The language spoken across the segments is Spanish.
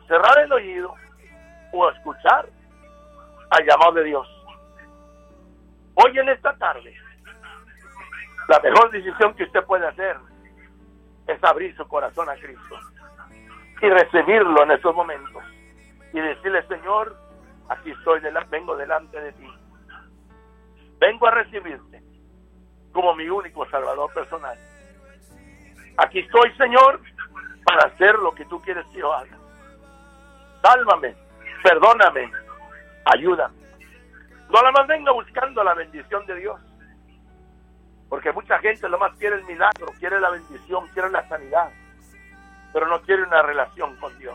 cerrar el oído o escuchar al llamado de Dios. Hoy en esta tarde, la mejor decisión que usted puede hacer es abrir su corazón a Cristo y recibirlo en estos momentos y decirle: Señor, aquí estoy, vengo delante de ti, vengo a recibirte como mi único Salvador personal. Aquí estoy, Señor, para hacer lo que tú quieres que yo haga. Sálvame, perdóname, ayúdame. No nada más venga buscando la bendición de Dios, porque mucha gente lo más quiere el milagro, quiere la bendición, quiere la sanidad, pero no quiere una relación con Dios.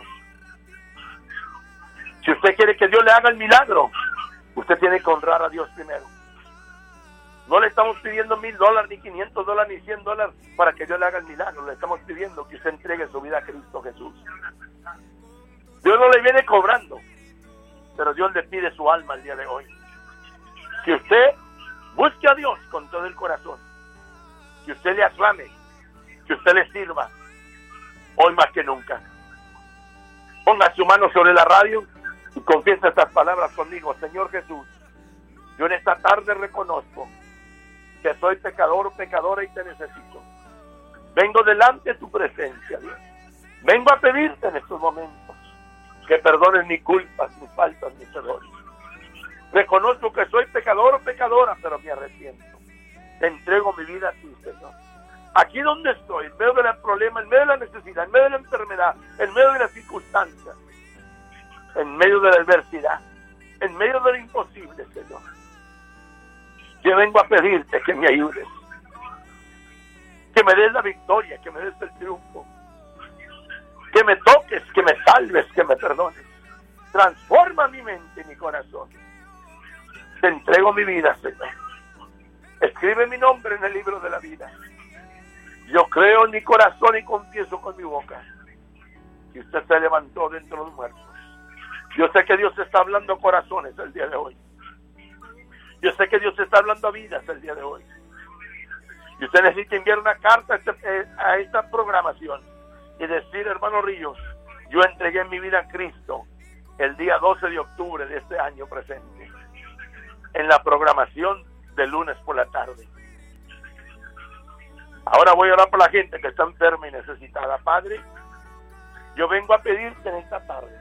Si usted quiere que Dios le haga el milagro, usted tiene que honrar a Dios primero. No le estamos pidiendo $1,000, ni $500, ni $100 para que Dios le haga el milagro. Le estamos pidiendo que usted entregue su vida a Cristo Jesús. Dios no le viene cobrando, pero Dios le pide su alma el día de hoy. Que usted busque a Dios con todo el corazón, que usted le aclame, que usted le sirva, hoy más que nunca. Ponga su mano sobre la radio y confiesa estas palabras conmigo: Señor Jesús, yo en esta tarde reconozco que soy pecador o pecadora y te necesito. Vengo delante de tu presencia, Dios. Vengo a pedirte en estos momentos que perdones mis culpas, mis faltas, mis errores. Reconozco que soy pecador o pecadora, pero me arrepiento. Te entrego mi vida a ti, Señor. Aquí donde estoy, en medio del problema, en medio de la necesidad, en medio de la enfermedad, en medio de las circunstancias, en medio de la adversidad, en medio de lo imposible, Señor. Yo vengo a pedirte que me ayudes, que me des la victoria, que me des el triunfo, que me toques, que me salves, que me perdones. Transforma mi mente y mi corazón. Te entrego mi vida, Señor. Escribe mi nombre en el libro de la vida. Yo creo en mi corazón y confieso con mi boca que usted se levantó dentro de los muertos. Yo sé que Dios está hablando a corazones el día de hoy. Yo sé que Dios está hablando a vidas el día de hoy. Y usted necesita enviar una carta a esta programación y decir: hermano Ríos, yo entregué mi vida a Cristo el día 12 de octubre de este año presente, en la programación de lunes por la tarde. Ahora voy a orar por la gente que está enferma y necesitada. Padre, yo vengo a pedirte en esta tarde,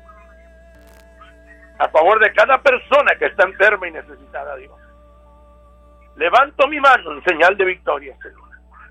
a favor de cada persona que está enferma y necesitada, Dios. Levanto mi mano en señal de victoria, Señor.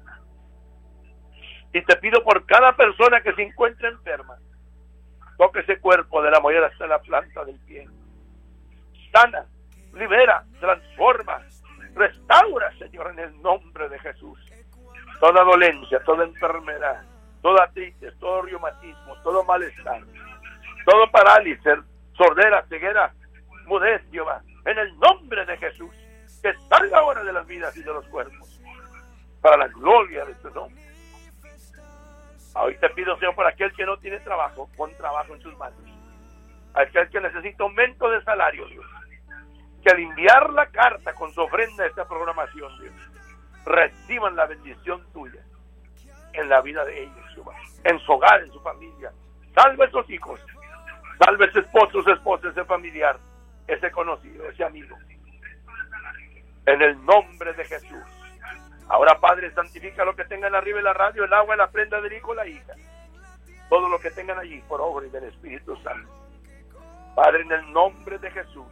Y te pido por cada persona que se encuentra enferma, toque ese cuerpo de la mollera hasta la planta del pie. Sana, libera, transforma, restaura, Señor, en el nombre de Jesús. Toda dolencia, toda enfermedad, toda artritis, todo reumatismo, todo malestar, todo parálisis, sordera, ceguera, mudez, Jehová, en el nombre de Jesús, que salga ahora de las vidas y de los cuerpos, para la gloria de tu nombre. Hoy te pido, Señor, por aquel que no tiene trabajo, pon trabajo en sus manos. Aquel que necesita aumento de salario, Dios, que al enviar la carta con su ofrenda a esta programación, Dios, reciban la bendición tuya en la vida de ellos, Jehová, en su hogar, en su familia. Salve a esos hijos, salve a ese esposo, su esposa, ese familiar, ese conocido, ese amigo, en el nombre de Jesús. Ahora, Padre, santifica lo que tengan arriba en la radio, el agua, la prenda del hijo, la hija, todo lo que tengan allí por obra y del Espíritu Santo. Padre, en el nombre de Jesús,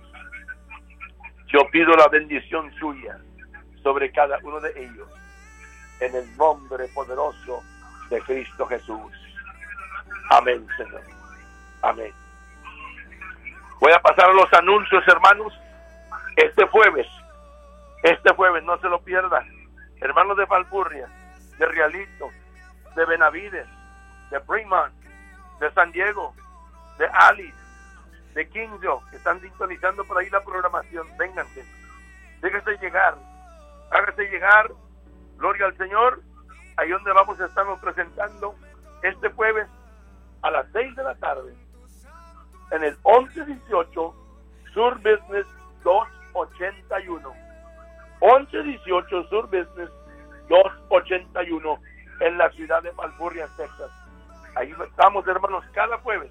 yo pido la bendición suya sobre cada uno de ellos, en el nombre poderoso de Cristo Jesús. Amén, Señor. Amén. Voy a pasar a los anuncios, hermanos. Este jueves, no se lo pierdan. Hermanos de Valburria, de Rialito, de Benavides, de Fremont, de San Diego, de Alice, de Kingsville, que están sintonizando por ahí la programación. Vénganse, déjense llegar, hágase llegar, gloria al Señor, ahí donde vamos a estarnos presentando este jueves a las 6 de la tarde, en el 1118 Sur Business 281. 1118 Sur Business 281 en la ciudad de Valburria, Texas. Ahí estamos, hermanos, cada jueves